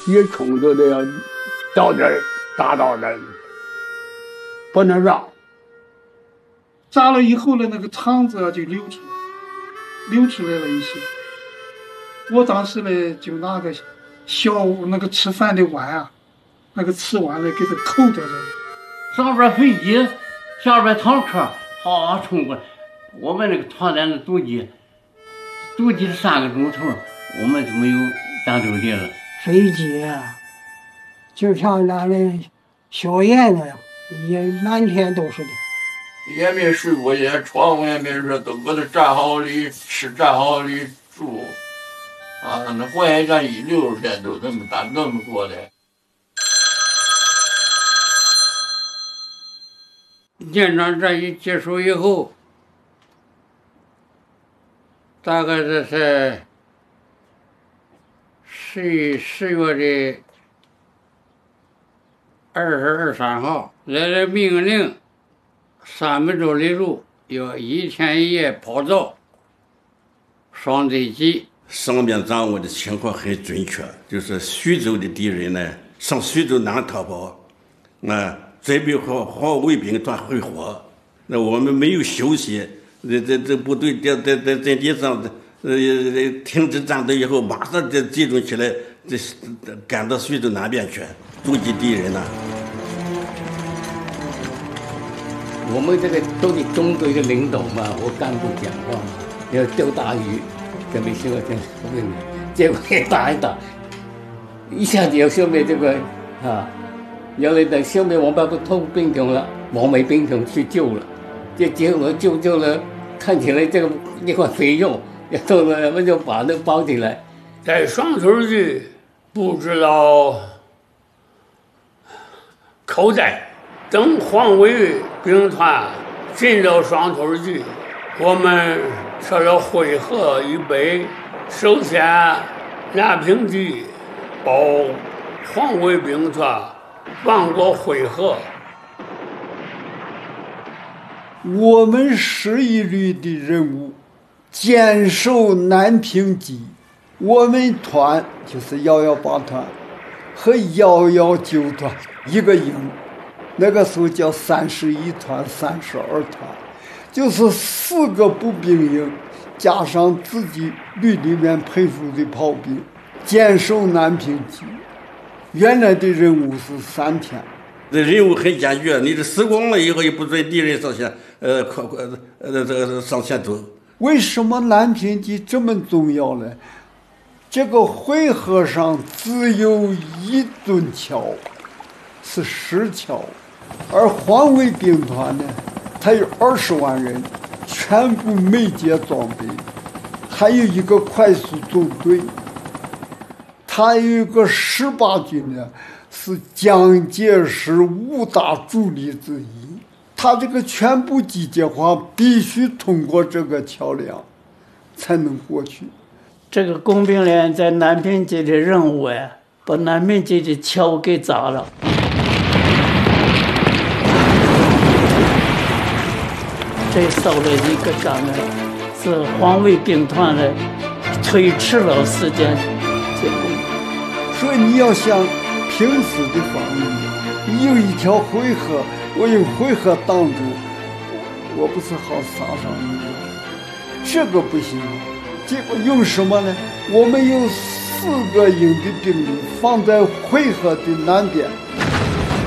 一冲都得要到这儿打到这儿，不能让。 炸了以后呢，那个肠子就流出来了一些。我当时呢就拿个小那个吃饭的碗啊，那个瓷碗呢给它扣在这里。 上边飞机，下边坦克，好冲过来。我们那个团长的阻击了3个钟头，我们就没有战斗力了。 飞机啊，就像咱的硝烟那样，也满天都是的。 也没睡过夜，床也没睡，都搁这站好里吃，站好里住。啊，那淮海战役60天都这么打那么过的。 建昌战役结束以后，大概这是10月的22、23号，来了命令，3百多里路要1天1夜跑道，双对击。 上面掌握的情况很准确，就是徐州的敌人呢，上徐州南逃跑，准备和黄卫兵团会合。那我们没有休息，这部队在阵地上，停止战斗以后，马上就集中起来，赶到徐州南边去阻击敌人呢。 我们这个都是中队的领导嘛，我干部讲话嘛，要钓大鱼，准备消灭，结果也打一打，一下子要消灭这个啊，原来等消灭王八不偷兵种了，王梅兵种去救了，这结果救了，看起来这个一块肥肉，也到了我们就把那包起来， 在双头区布置了口袋。等黄卫兵团进到双头区，我们设了会合预备。首先，南平区保黄卫兵团往过会合。 我们11旅的任务，坚守南平基。我们团就是118团和119团一个营。那个时候叫31团、32团，就是4个步兵营，加上自己旅里面配属的炮兵，坚守南平基。原来的任务是3天。 这任务很艰巨，你这死光了以后，也不准敌人上前，上前走。 为什么南平基这么重要呢？这个会合上只有1吨桥，是石桥。而黄卫兵团呢，它有20万人，全部美捷装备，还有一个快速纵队，它有一个18军呢，是蒋介石5大主力之一。它这个全部集结化必须通过这个桥梁才能过去。 这个工兵连在南平基的任务呀，把南平基的桥给砸了。这烧了一个仗呢，是黄卫兵团的推迟了时间结果。 所以你要想平时的防御，你有一条回合，我用回合挡住，我不是好杀伤你吗？这个不行。结果用什么呢？我们有4个营的兵力放在回合的南边。